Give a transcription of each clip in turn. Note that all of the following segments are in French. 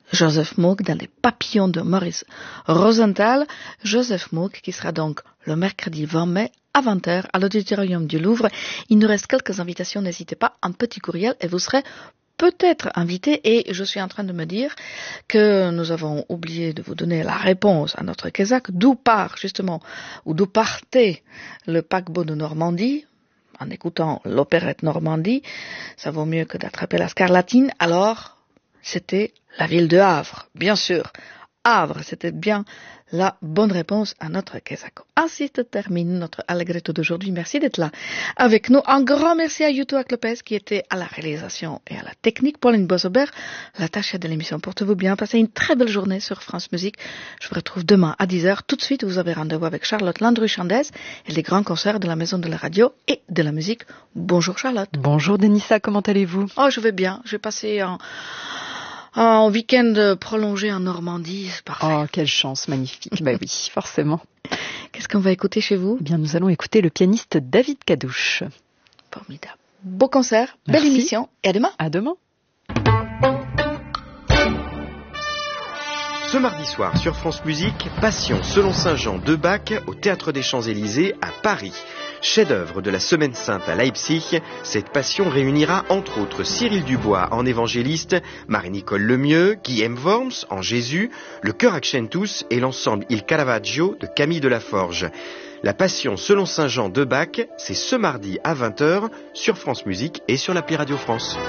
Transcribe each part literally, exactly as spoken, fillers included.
Joseph Moog dans Les Papillons de Maurice Rosenthal. Joseph Moog qui sera donc le mercredi vingt mai à vingt heures à l'Auditorium du Louvre. Il nous reste quelques invitations, n'hésitez pas, un petit courriel et vous serez peut-être invité. Et je suis en train de me dire que nous avons oublié de vous donner la réponse à notre Kézak, d'où part justement, ou d'où partait le paquebot de Normandie. En écoutant l'opérette Normandie, ça vaut mieux que d'attraper la scarlatine. Alors, c'était la ville de Havre, bien sûr. Havre, c'était bien la bonne réponse à notre Kesako. Ainsi se termine notre Allegretto d'aujourd'hui. Merci d'être là avec nous. Un grand merci à Yuto Lopez qui était à la réalisation et à la technique. Pauline Bosobert, l'attachée de l'émission. Portez-vous bien. Passez une très belle journée sur France Musique. Je vous retrouve demain à dix heures. Tout de suite, vous avez rendez-vous avec Charlotte Landru-Chandès et les grands concerts de la Maison de la Radio et de la Musique. Bonjour Charlotte. Bonjour Denissa, comment allez-vous? Oh, je vais bien. Je vais passer un... Un week-end prolongé en Normandie, c'est parfait. Oh, quelle chance, magnifique. Bah oui, forcément. Qu'est-ce qu'on va écouter chez vous? Eh bien, nous allons écouter le pianiste David Kadouche. Formidable. Beau concert, belle Merci. émission, et à demain. À demain. Ce mardi soir sur France Musique, Passion selon Saint Jean de Bach au Théâtre des Champs-Élysées à Paris. Chef-d'œuvre de la Semaine Sainte à Leipzig, cette Passion réunira entre autres Cyril Dubois en évangéliste, Marie-Nicole Lemieux, Guillaume Worms en Jésus, le chœur Accentus et l'ensemble Il Caravaggio de Camille Delaforge. La Passion selon Saint Jean de Bach, c'est ce mardi à vingt heures sur France Musique et sur l'appli Radio France.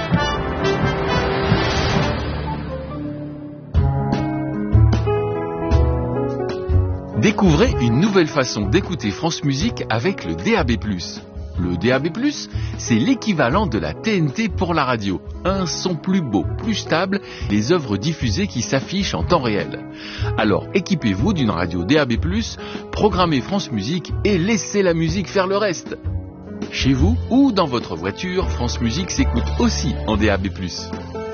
Découvrez une nouvelle façon d'écouter France Musique avec le D A B plus. Le D A B plus, c'est l'équivalent de la T N T pour la radio. Un son plus beau, plus stable, les œuvres diffusées qui s'affichent en temps réel. Alors équipez-vous d'une radio D A B plus, programmez France Musique et laissez la musique faire le reste. Chez vous ou dans votre voiture, France Musique s'écoute aussi en D A B plus.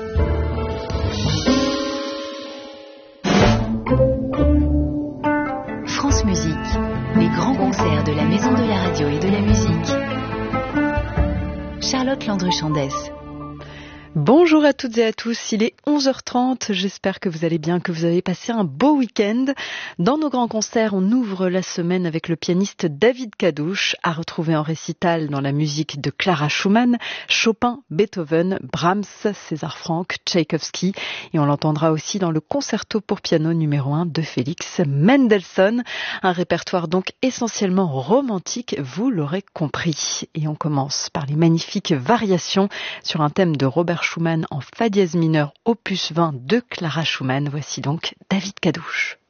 France Musique, les grands concerts de la Maison de la Radio et de la Musique. Charlotte Landru-Chandès. Bonjour à toutes et à tous, il est onze heures trente, j'espère que vous allez bien, que vous avez passé un beau week-end. Dans nos grands concerts, on ouvre la semaine avec le pianiste David Kadouche, à retrouver en récital dans la musique de Clara Schumann, Chopin, Beethoven, Brahms, César Franck, Tchaïkovski, et on l'entendra aussi dans le concerto pour piano numéro un de Félix Mendelssohn, un répertoire donc essentiellement romantique, vous l'aurez compris. Et on commence par les magnifiques variations sur un thème de Robert Schumann en fa dièse mineur opus vingt de Clara Schumann. Voici donc David Kadouche.